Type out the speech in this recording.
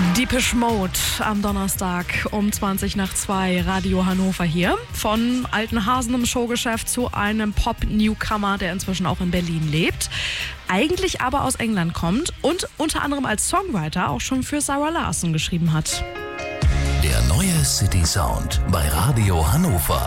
Depeche Mode am Donnerstag um 2:20, Radio Hannover hier. Von alten Hasen im Showgeschäft zu einem Pop-Newcomer, der inzwischen auch in Berlin lebt. Eigentlich aber aus England kommt und unter anderem als Songwriter auch schon für Zara Larsson geschrieben hat. Der neue City Sound bei Radio Hannover.